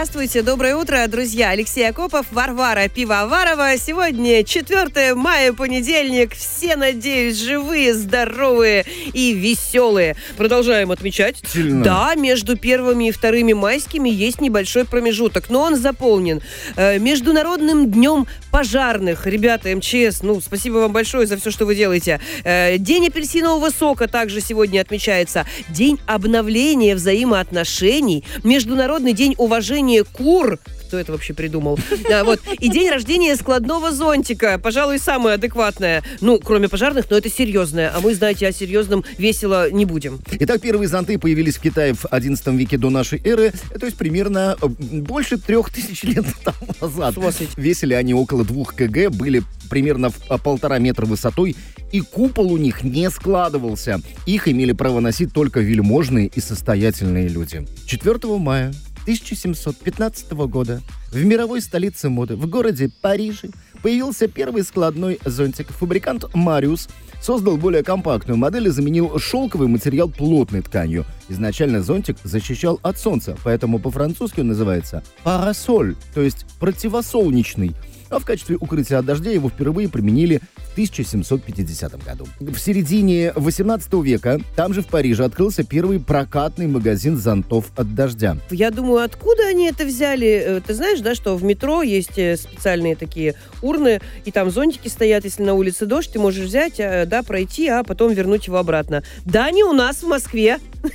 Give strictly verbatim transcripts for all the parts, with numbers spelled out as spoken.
Здравствуйте, доброе утро, друзья. Алексей Акопов, Варвара Пивоварова. Сегодня четвёртое мая, понедельник. Все, надеюсь, живые, здоровые и веселые. Продолжаем отмечать. Сильно. Да, между первыми и вторыми майскими есть небольшой промежуток, но он заполнен. Э, Международным днем пожарных. Ребята, МЧС, ну, спасибо вам большое за все, что вы делаете. Э, День апельсинового сока также сегодня отмечается. День обновления взаимоотношений. Международный день уважения кур. Кто это вообще придумал? А, вот. И день рождения складного зонтика. Пожалуй, самое адекватное. Ну, кроме пожарных, но это серьезное. А мы, знаете, о серьезном весело не будем. Итак, первые зонты появились в Китае в одиннадцатом веке до нашей эры. То есть примерно э, больше трех тысяч лет тому назад. Весили они около двух килограммов, были примерно в а, полтора метра высотой, и купол у них не складывался. Их имели право носить только вельможные и состоятельные люди. четвёртого мая тысяча семьсот пятнадцатого года в мировой столице моды, в городе Париже, появился первый складной зонтик. Фабрикант Мариус создал более компактную модель и заменил шелковый материал плотной тканью. Изначально зонтик защищал от солнца, поэтому по-французски он называется «парасоль», то есть «противосолнечный». А в качестве укрытия от дождя его впервые применили в тысяча семьсот пятидесятом году. В середине восемнадцатого века там же в Париже открылся первый прокатный магазин зонтов от дождя. Я думаю, откуда они это взяли? Ты знаешь, да, что в метро есть специальные такие урны, и там зонтики стоят, если на улице дождь, ты можешь взять, да, пройти, а потом вернуть его обратно. Да, не у нас в Москве.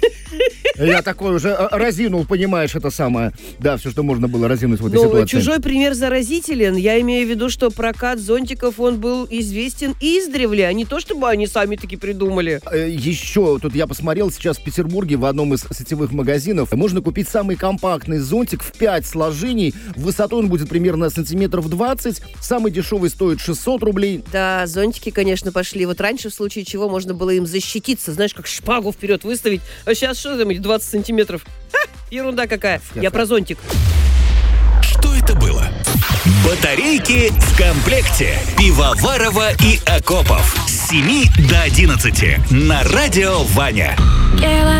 Я такой уже разинул, понимаешь, это самое. Да, все, что можно было разинуть в этой Но ситуации. Чужой пример заразителен. Я имею в виду, что прокат зонтиков, он был известен издревле, а не то, чтобы они сами таки придумали. Еще, тут я посмотрел, сейчас в Петербурге в одном из сетевых магазинов можно купить самый компактный зонтик в пять сложений. Высотой он будет примерно сантиметров двадцать. Самый дешевый стоит шестьсот рублей. Да, зонтики, конечно, пошли. Вот раньше, в случае чего, можно было им защититься. Знаешь, как шпагу вперед выставить. А сейчас что там, двадцать сантиметров? Ха, ерунда какая. Я про зонтик. Что это было? Батарейки в комплекте. Пивоварова и Акопов. С семи до одиннадцати на радио Ваня.